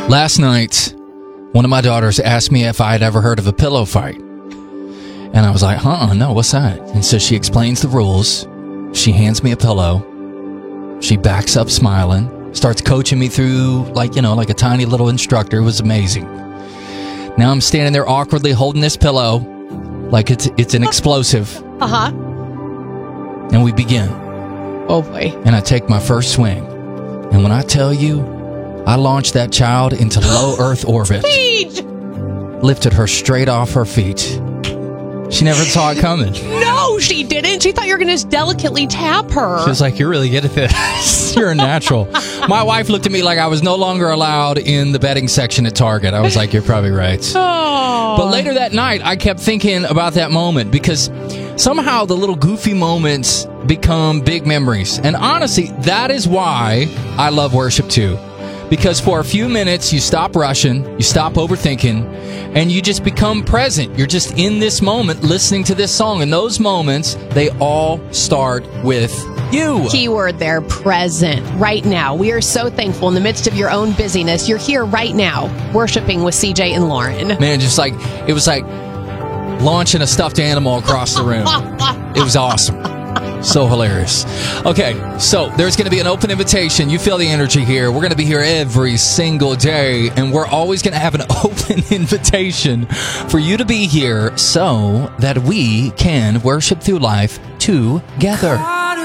Last night, one of my daughters asked me if I had ever heard of a pillow fight. And I was like, no, what's that? And so she explains the rules. She hands me a pillow. She backs up smiling, starts coaching me through like a tiny little instructor. It was amazing. Now I'm standing there awkwardly holding this pillow like it's an explosive. Uh-huh. And we begin. Oh, boy. And I take my first swing. And when I tell you, I launched that child into low Earth orbit. Paige! Lifted her straight off her feet. She never saw it coming. No, she didn't. She thought you were going to just delicately tap her. She was like, you're really good at this. You're a natural. My wife looked at me like I was no longer allowed in the bedding section at Target. I was like, you're probably right. Oh. But later that night, I kept thinking about that moment because somehow the little goofy moments become big memories. And honestly, that is why I love worship too. Because for a few minutes, you stop rushing, you stop overthinking, and you just become present. You're just in this moment listening to this song. And those moments, they all start with you. Keyword there, present, right now. We are so thankful in the midst of your own busyness. You're here right now, worshiping with CJ and Lauren. Man, it was like launching a stuffed animal across the room. It was awesome. So hilarious. Okay, so there's going to be an open invitation. You feel the energy here. We're going to be here every single day, and we're always going to have an open invitation for you to be here so that we can worship through life together.